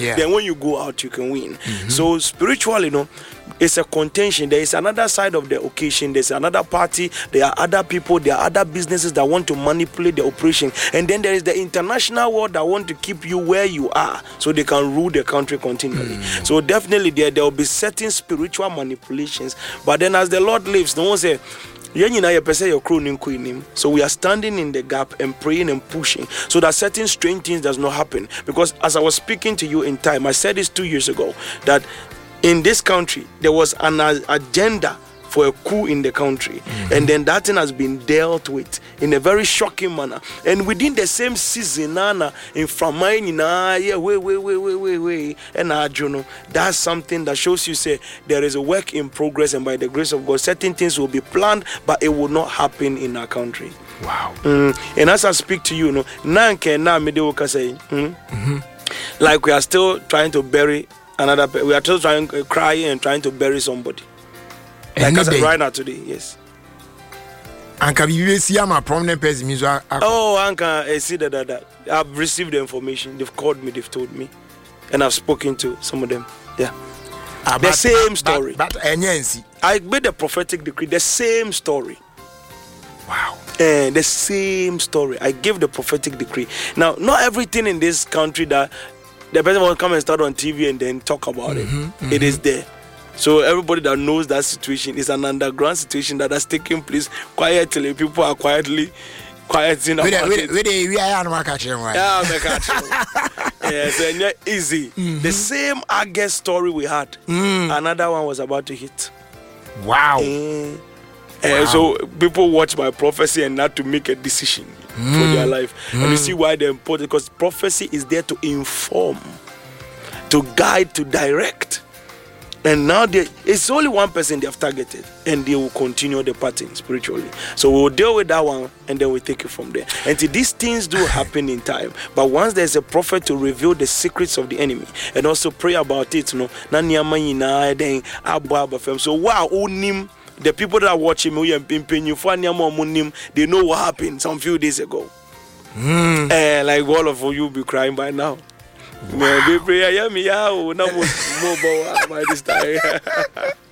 then when you go out, you can win. So spiritually, it's a contention. There is another side of the occasion. There's another party. There are other people. There are other businesses that want to manipulate the operation. And then there is the international world that want to keep you where you are so they can rule the country continually. So definitely there will be certain spiritual manipulations. But then as the Lord lives, no one say, so we are standing in the gap and praying and pushing so that certain strange things does not happen. Because as I was speaking to you in time, I said this 2 years ago, that in this country there was an agenda for a coup in the country, and then that thing has been dealt with in a very shocking manner. And within the same season, in Framain, and that's something that shows you say there is a work in progress, and by the grace of God, certain things will be planned, but it will not happen in our country. Wow. And as I speak to you, like we are still trying to bury another. We are still trying to cry and trying to bury somebody. Like I said right now today, yes. Anka you see I'm a prominent person. Oh, Anka, I see that. I've received the information. They've called me. They've told me, and I've spoken to some of them. Yeah, the same story. But I made a prophetic decree. The same story. Wow. The same story. I gave the prophetic decree. Now, not everything in this country that the person will come and start on TV and then talk about it. It is there. So everybody that knows that situation is an underground situation that has taken place quietly. People are quietly quieting about it. Yes, and easy. The same August story we had. Another one was about to hit. Wow. So people watch my prophecy and not to make a decision for their life. And you see why they're important, because prophecy is there to inform, to guide, to direct. And now it's only one person they have targeted, and they will continue the pattern spiritually. So we'll deal with that one, and then we take it from there. And these things do happen in time. But once there's a prophet to reveal the secrets of the enemy and also pray about it, so wow, the people that are watching me, they know what happened some few days ago. And like all of you will be crying by now. Wow. By this time.